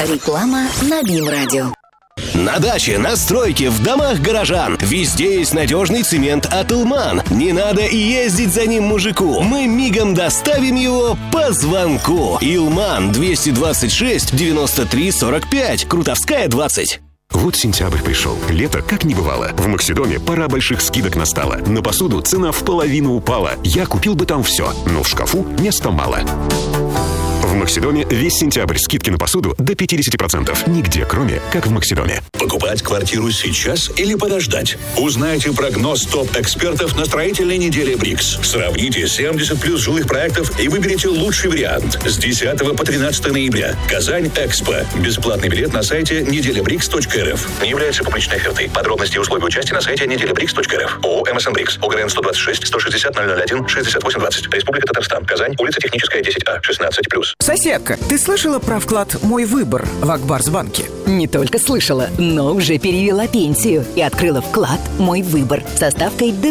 Реклама на БИМ-радио. На даче, на стройке, в домах горожан. Везде есть надежный цемент от Илман. Не надо и ездить за ним мужику. Мы мигом доставим его по звонку. Илман 226 93 45. Крутовская 20. Вот сентябрь пришел. Лето как не бывало. В Максидоме пора больших скидок настала. На посуду цена в половину упала. Я купил бы там все, но в шкафу места мало. В Максидоме весь сентябрь скидки на посуду до 50%. Нигде, кроме как в Максидоме. Покупать квартиру сейчас или подождать? Узнайте прогноз топ-экспертов на строительной неделе БРИКС. Сравните 70 плюс жилых проектов и выберите лучший вариант. С 10 по 13 ноября. Казань Экспо. Бесплатный билет на сайте неделябрикс.рф. Не является публичной офертой. Подробности и условия участия на сайте неделябрикс.рф. ООО МСН БРИКС. ОГРН 126 160 001 68 20. Республика Татарстан. Казань. Улица Техническая, 10А. 16+. Соседка, ты слышала про вклад «Мой выбор» в Акбарсбанке? Не только слышала, но уже перевела пенсию и открыла вклад «Мой выбор» со ставкой до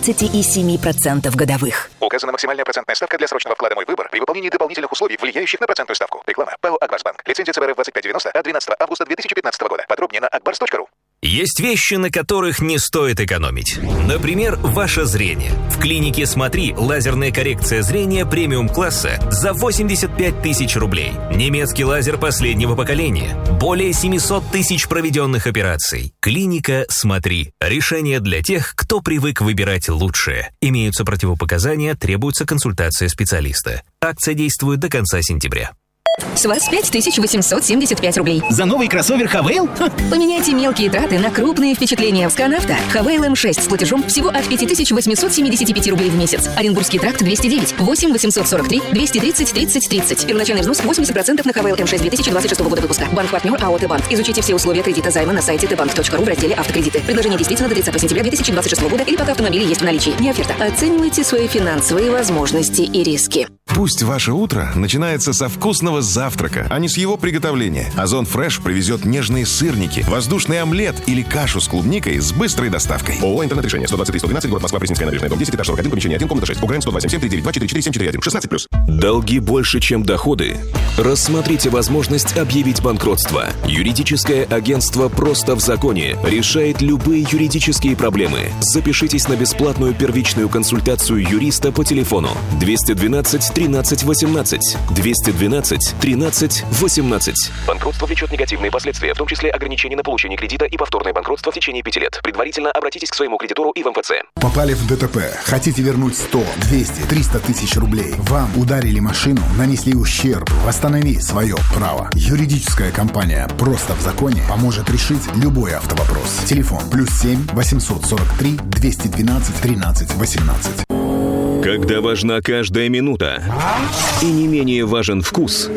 13,7% годовых. Указана максимальная процентная ставка для срочного вклада «Мой выбор» при выполнении дополнительных условий, влияющих на процентную ставку. Реклама. ПАО «Акбарсбанк». Лицензия ЦБРФ 2590 от 12 августа 2015 года. Подробнее на akbars.ru. Есть вещи, на которых не стоит экономить. Например, ваше зрение. В клинике «Смотри» лазерная коррекция зрения премиум-класса за 85 тысяч рублей. Немецкий лазер последнего поколения. Более 700 тысяч проведенных операций. Клиника «Смотри». Решение для тех, кто привык выбирать лучшее. Имеются противопоказания, требуется консультация специалиста. Акция действует до конца сентября. С вас 5875 рублей. За новый кроссовер Хавейл? Поменяйте мелкие траты на крупные впечатления в Сканавто. Хавейл М6 с платежом всего от 5875 рублей в месяц. Оренбургский тракт 209. 8 843 230 30 30. Первоначальный взнос 80% на Хавейл М6 2026 года выпуска. Банк-партнер АО Т-Банк. Изучите все условия кредита займа на сайте tbank.ru в разделе «Автокредиты». Предложение действительно до 30 сентября 2026 года или пока автомобили есть в наличии. Не оферта. Оценивайте свои финансовые возможности и риски. Пусть ваше утро начинается со вкусного завтрака, а не с его приготовления. Озон Фреш привезет нежные сырники, воздушный омлет или кашу с клубникой с быстрой доставкой. ООО «Интернет-решение», 123-112, город Москва, Пресненская набережная, дом 10, этаж 41, помещение 1, комната 6. УГРН 102-77-392-44-4741, 16+. Долги больше, чем доходы? Рассмотрите возможность объявить банкротство. Юридическое агентство «Просто в законе» решает любые юридические проблемы. Запишитесь на бесплатную первичную консультацию юриста по телефону 212 13 18 212 13 18. Банкротство влечет негативные последствия, в том числе ограничения на получение кредита и повторное банкротство в течение 5 лет. Предварительно обратитесь к своему кредитору и в МФЦ. Попали в ДТП. Хотите вернуть 100, 200, 300 тысяч рублей? Вам ударили машину, нанесли ущерб. Восстанови свое право. Юридическая компания «Просто в законе» поможет решить любой автовопрос. Телефон +7 843 212 13 18. Когда важна каждая минута и не менее важен вкус,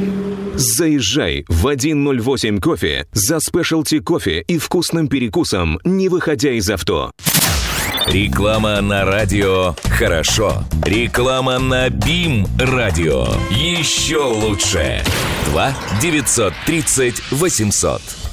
заезжай в 108 кофе за спешлти кофе и вкусным перекусом, не выходя из авто. Реклама на радио «Хорошо». Реклама на БИМ-радио. Еще лучше. 2 930 800.